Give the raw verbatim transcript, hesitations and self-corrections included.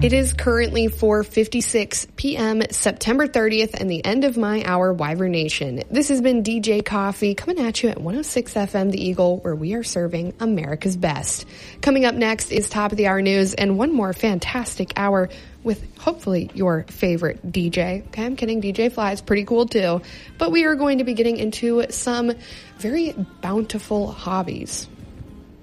It is currently four fifty-six p.m., September thirtieth, and the end of my hour, Wyvern Nation. This has been D J Coffee coming at you at one oh six F M The Eagle, where we are serving America's best. Coming up next is Top of the Hour News and one more fantastic hour with hopefully your favorite D J. Okay, I'm kidding. D J Fly is pretty cool too. But we are going to be getting into some very bountiful hobbies.